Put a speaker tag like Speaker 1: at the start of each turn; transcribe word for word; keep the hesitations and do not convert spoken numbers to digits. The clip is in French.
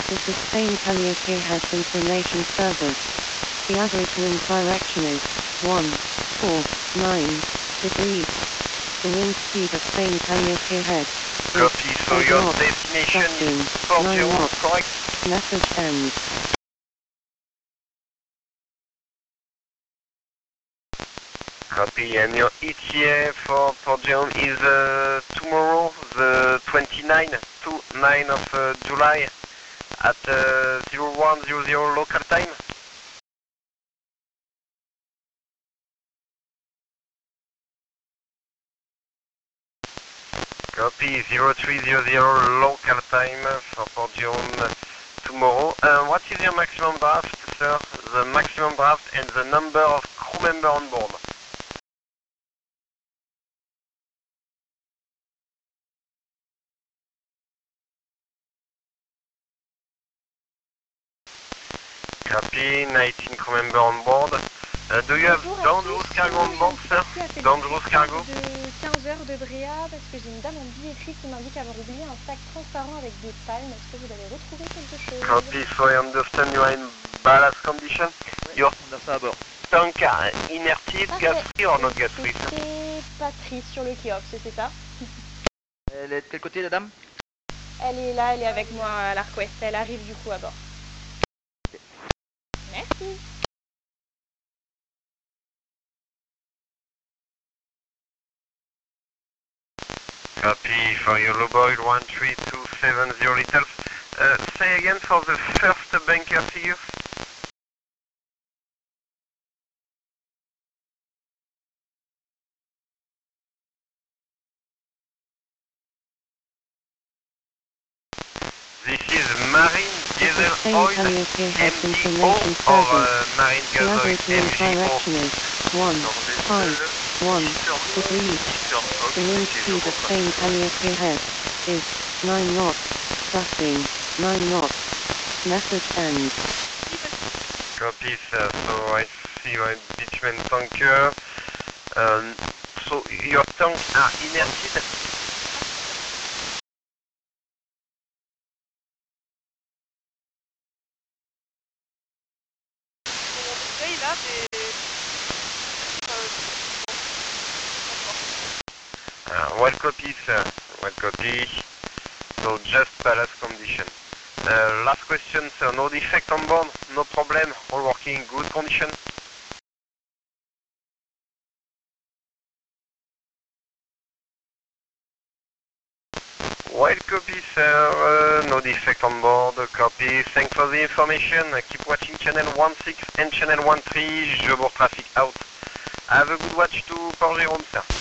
Speaker 1: to sustain Calliope has information service. The average wind direction is one four nine degrees. The wind speed of Saint Calliope head is
Speaker 2: Copy, so
Speaker 1: eight
Speaker 2: your
Speaker 1: knots,
Speaker 2: destination
Speaker 1: gusting
Speaker 2: is four
Speaker 1: nine
Speaker 2: zero,
Speaker 1: knots.
Speaker 2: correct?
Speaker 1: Message ends.
Speaker 2: Copy, and your E T A for Port Jérôme is uh, tomorrow, the twenty-ninth of uh, July at uh, zero one zero zero local time. Copy, zero three zero zero local time for Port Jérôme tomorrow. Uh, what is your maximum draft, sir? The maximum draft and the number of crew members on board. Copy, nineteen crew members on board. Uh, do you have dangerous cargo on board, sir? Dangerous cargo?
Speaker 3: De quinze heures de Bréa, parce que j'ai une dame en billetterie qui m'indique avoir oublié un sac transparent avec des palmes. Est-ce que vous avez retrouvé quelque chose?
Speaker 2: Copy, so I understand you are in ballast condition. Your
Speaker 4: On a ça à bord.
Speaker 2: tank are inerted,
Speaker 3: Parfait.
Speaker 2: gas free or not gas free, sir?
Speaker 3: C'est Patrice sur le kiosque, c'est ça?
Speaker 4: Elle est de quel côté, la dame?
Speaker 3: Elle est là, elle est avec moi à l'Arc-Ouest. Elle arrive du coup à bord. Merci.
Speaker 2: Copy, for your low boil one three two seven zero liters. Uh, say again for the first bunker figures. This is marine diesel
Speaker 1: Saint
Speaker 2: oil,
Speaker 1: Calliope has
Speaker 2: M D O,
Speaker 1: information
Speaker 2: or
Speaker 1: service.
Speaker 2: uh, marine
Speaker 1: The
Speaker 2: gas oil,
Speaker 1: average wind
Speaker 2: M G O.
Speaker 1: direction is one five one degrees. The wind speed of Saint Calliope head is nine knots, gusting nine knots. Message ends.
Speaker 2: Copy, sir. So I see your bitumen tanker. Um, so your tanks are inerted. Uh, well copy, sir. Well copy. So just ballast condition. Uh, last question, sir. No defect on board? No problem? All working in good condition? Well copy, sir. Uh, no defect on board. Copy. Thanks for the information. Uh, keep watching channel one six and channel one three. Je board traffic out. Have a good watch to Port Jérôme, sir.